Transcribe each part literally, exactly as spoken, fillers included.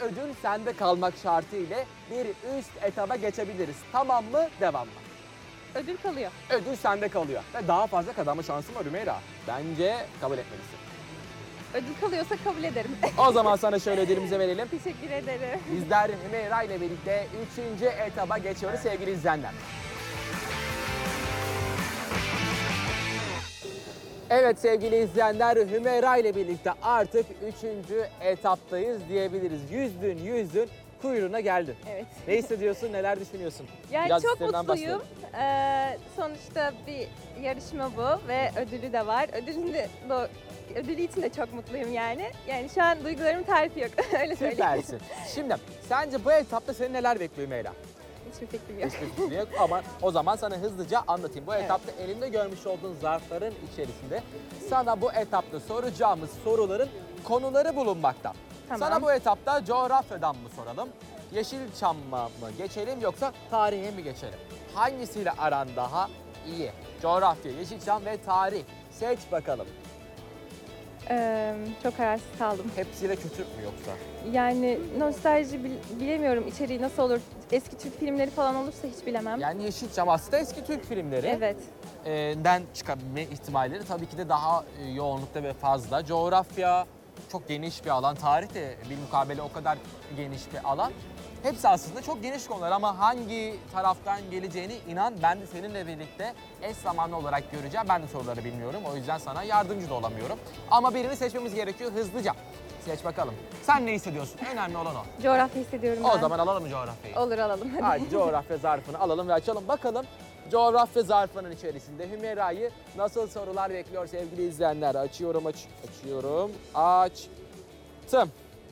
ödül sende kalmak şartı ile bir üst etaba geçebiliriz. Tamam mı? Devam mı? Ödül kalıyor. Ödül sende kalıyor. Ve daha fazla kazanma şansın var Hümeyra. Bence kabul etmelisin. Ödül kalıyorsa kabul ederim. O zaman sana şöyle ödülümüzü verelim. Teşekkür ederim. Bizler Hümeyra ile birlikte üçüncü etaba geçiyoruz sevgili izleyenler. Evet sevgili izleyenler, Hümeyra ile birlikte artık üçüncü etaptayız diyebiliriz. Yüzdün yüzdün kuyruğuna geldin. Evet. Ne hissediyorsun, neler düşünüyorsun? Yani Biraz çok hislerinden mutluyum. Ee, sonuçta bir yarışma bu ve ödülü de var. Ödülün de, do- ödülü için de çok mutluyum yani. Yani şu an duygularımın tarifi yok. Öyle söyleyeyim. Süpersin. Şimdi sence bu etapta seni neler bekliyor Hümeyra? Hiçbir fikrim yok. Hiçbir fikrim yok ama o zaman sana hızlıca anlatayım. Bu Evet. etapta elimde görmüş olduğun zarfların içerisinde sana bu etapta soracağımız soruların konuları bulunmakta. Tamam. Sana bu etapta coğrafyadan mı soralım, Yeşilçam'a mı geçelim yoksa tarihe mi geçelim? Hangisiyle aran daha iyi? Coğrafya, Yeşilçam ve tarih. Seç bakalım. Ee, çok kararsız kaldım. Hepsiyle kötü mü yoksa? Yani nostalji bil- bilemiyorum içeriği nasıl olur. Eski Türk filmleri falan olursa hiç bilemem. Yani Yeşilçam aslında eski Türk filmleri. Evet. den çıkabilme ihtimalleri tabii ki de daha e, yoğunlukta ve fazla. Coğrafya çok geniş bir alan, tarih de bilmukabele o kadar geniş bir alan. Hepsi aslında çok geniş konular ama hangi taraftan geleceğini inan ben de seninle birlikte eş zamanlı olarak göreceğim. Ben de soruları bilmiyorum o yüzden sana yardımcı da olamıyorum. Ama birini seçmemiz gerekiyor hızlıca. Seç bakalım. Sen ne hissediyorsun? Önemli olan o. Coğrafya hissediyorum ben. O zaman alalım mı coğrafyayı? Olur alalım hadi. Hadi coğrafya zarfını alalım ve açalım. Bakalım coğrafya zarfının içerisinde Hümeyra'yı nasıl sorular bekliyor sevgili izleyenler. Açıyorum, aç açıyorum. Açtım.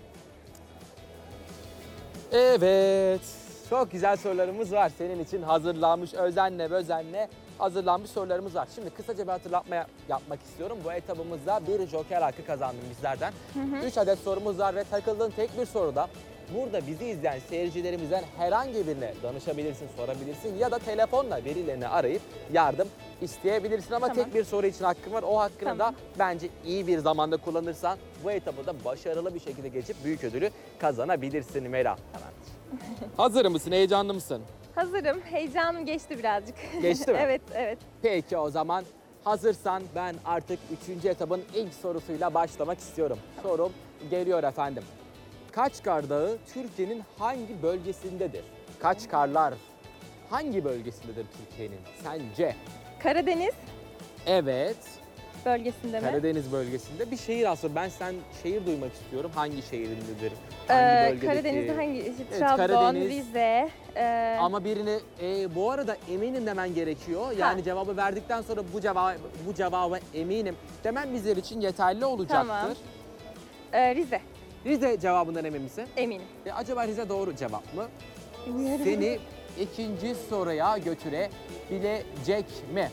Evet. Çok güzel sorularımız var. Senin için hazırlanmış, özenle özenle hazırlanmış sorularımız var. Şimdi kısaca bir hatırlatma yapmak istiyorum. Bu etabımızda bir joker hakkı kazandın bizlerden. üç adet sorumuz var ve takıldığın tek bir soruda burada bizi izleyen seyircilerimizden herhangi birine danışabilirsin, sorabilirsin ya da telefonla birilerini arayıp yardım isteyebilirsin ama Tamam. tek bir soru için hakkın var. O hakkını Tamam. da bence iyi bir zamanda kullanırsan bu etabı da başarılı bir şekilde geçip büyük ödülü kazanabilirsin Hümeyra. Tamamdır. Hazır mısın? Heyecanlı mısın? Hazırım. Heyecanım geçti birazcık. Geçti mi? Evet, evet. Peki o zaman hazırsan ben artık üçüncü etapın ilk sorusuyla başlamak istiyorum. Sorum geliyor efendim. Kaçkar Dağı Türkiye'nin hangi bölgesindedir? Kaçkarlar hangi bölgesindedir Türkiye'nin sence? Karadeniz Evet, bölgesinde mi? Karadeniz bölgesinde bir şehir aslında. Ben sen şehir duymak istiyorum. Hangi şehrindedir? Hangi Ee, bölgedeki? Karadeniz'de hangi? İşte Evet, Trabzon, Karadeniz. Rize. e, Ama birini e, bu arada eminim demen gerekiyor. Yani Ha. cevabı verdikten sonra bu cevabı bu cevaba eminim demen bizler için yeterli olacaktır. Tamam. e, Rize. Rize cevabından emin misin? Eminim. E, acaba Rize doğru cevap mı? Bilmiyorum. Seni ikinci soruya götürebilecek mi?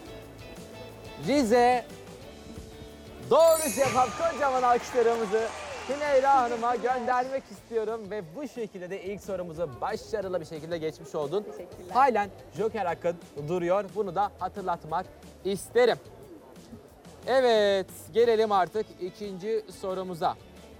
Rize doğru cevap. Kocaman alkışlarımızı Hümeyra Hanım'a göndermek istiyorum ve bu şekilde de ilk sorumuzu başarılı bir şekilde geçmiş oldun. Teşekkürler. Halen joker hakkın duruyor. Bunu da hatırlatmak isterim. Evet, gelelim artık ikinci sorumuza.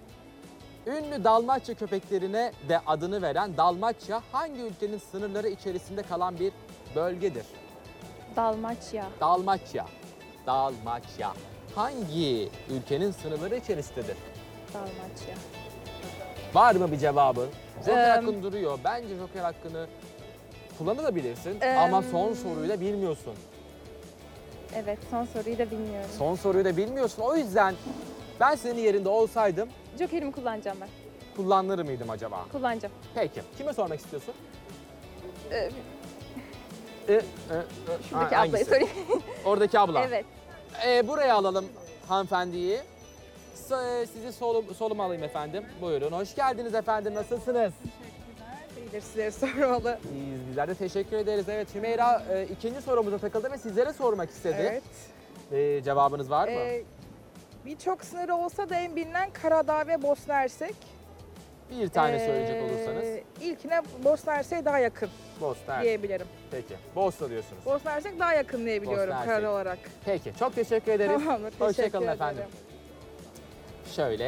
Ünlü Dalmaçya köpeklerine de adını veren Dalmaçya hangi ülkenin sınırları içerisinde kalan bir bölgedir? Dalmaçya. Dalmaçya. Dalmaçya. Hangi ülkenin sınırları içerisindedir? Dalmaçya. Var mı bir cevabın? Joker Eee, hakkın duruyor. Bence joker hakkını kullanabilirsin Eee, ama son soruyu da bilmiyorsun. Evet, son soruyu da bilmiyorum. Son soruyu da bilmiyorsun. O yüzden ben senin yerinde olsaydım Joker'imi kullanacağım ben. kullanır mıydım acaba? Kullanacağım. Peki. Kime sormak istiyorsun? Ee, E, e, e, şuradaki ha, ablayı hangisi? sorayım. Oradaki abla. Evet. E, buraya alalım hanımefendiyi. S- Sizi solum, soluma alayım efendim. Buyurun. Hoş geldiniz efendim. Nasılsınız? İyidir, sizleri sormalı. İyiyiz. Bizler de teşekkür ederiz. Evet Hümeyra e, ikinci sorumuza takıldı ve sizlere sormak istedi. Evet. E, cevabınız var mı? Ee, Birçok sınırı olsa da en bilinen Karadağ ve Bosna Hersek. Bir tane Ee, söyleyecek olursanız. İlkine Bosna Hersek'e daha yakın Bosna Hersek. diyebilirim. Peki. Bosna diyorsunuz. Bosna Hersek daha yakın diye biliyorum Bosna Hersek. karar olarak. Peki. Çok teşekkür ederiz. Tamamdır, teşekkür Hoşçakalın ederim. efendim. Şöyle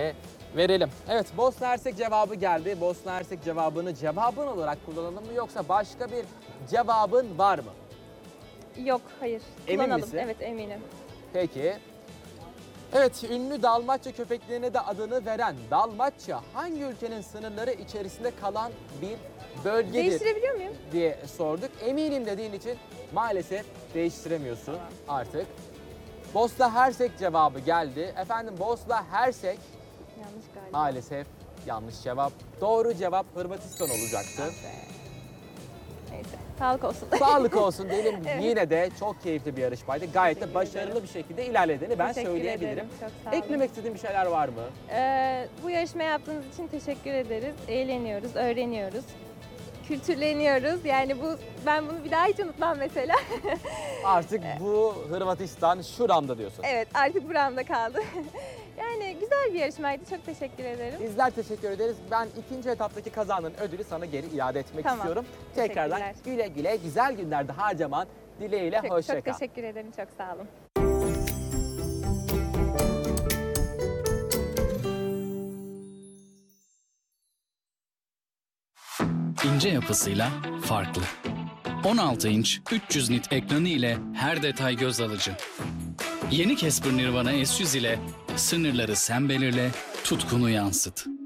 verelim. Evet, Bosna Hersek cevabı geldi. Bosna Hersek cevabını cevabın olarak kullanalım mı yoksa başka bir cevabın var mı? Yok, hayır. Emin Kullanalım. misin? Evet, eminim. Peki. Evet, ünlü Dalmaçya köpeklerine de adını veren Dalmaçya hangi ülkenin sınırları içerisinde kalan bir bölgedir Değiştirebiliyor muyum? diye sorduk. Eminim dediğin için maalesef değiştiremiyorsun artık. Bosna Hersek cevabı geldi. Efendim Bosna Hersek Yanlış galiba. maalesef yanlış cevap. Doğru cevap Hırvatistan olacaktı. Ah be. Neyse, sağlık olsun. Sağlık olsun diyelim. Evet. Yine de çok keyifli bir yarışmaydı. Gayet de Teşekkür başarılı ederim. bir şekilde ilerlediğini ben Teşekkür söyleyebilirim. ederim, çok sağ olun. Eklemek istediğin bir şeyler var mı? Ee, bu yarışma yaptığınız için teşekkür ederiz. Eğleniyoruz, öğreniyoruz. Kültürleniyoruz. Yani bu ben bunu bir daha hiç unutmam mesela. Artık bu Hırvatistan şuramda diyorsun. Evet, artık buramda kaldı. Yani güzel bir yarışmaydı. Çok teşekkür ederim. Bizler teşekkür ederiz. Ben ikinci etaptaki kazandığın ödülü sana geri iade etmek Tamam. istiyorum. Tekrardan Teşekkürler. güle güle güzel günlerde harcaman dileğiyle Çok, hoşça çok kal. teşekkür ederim. Çok sağ olun. İnce yapısıyla farklı. on altı inç üç yüz nit ekranı ile her detay göz alıcı. Yeni Casper Nirvana S yüz ile sınırları sen belirle, tutkunu yansıt.